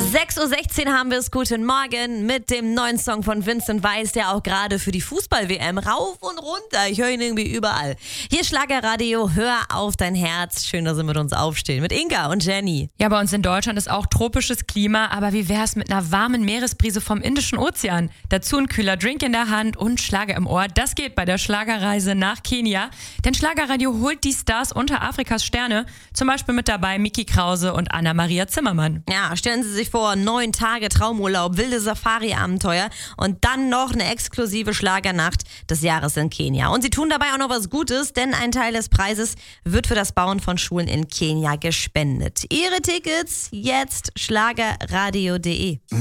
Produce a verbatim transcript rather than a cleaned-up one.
sechs Uhr sechzehn haben wir es. Guten Morgen mit dem neuen Song von Vincent Weiss, der auch gerade für die Fußball-W M rauf und runter. Ich höre ihn irgendwie überall. Hier Schlagerradio, hör auf dein Herz. Schön, dass Sie mit uns aufstehen. Mit Inga und Jenny. Ja, bei uns in Deutschland ist auch tropisches Klima, aber wie wär's mit einer warmen Meeresbrise vom Indischen Ozean? Dazu ein kühler Drink in der Hand und Schlager im Ohr. Das geht bei der Schlagerreise nach Kenia. Denn Schlagerradio holt die Stars unter Afrikas Sterne. Zum Beispiel mit dabei Miki Krause und Anna-Maria Zimmermann. Ja, stellen Sie sich vor, neun Tage Traumurlaub, wilde Safari-Abenteuer und dann noch eine exklusive Schlagernacht des Jahres in Kenia. Und sie tun dabei auch noch was Gutes, denn ein Teil des Preises wird für das Bauen von Schulen in Kenia gespendet. Ihre Tickets jetzt schlagerradio punkt de.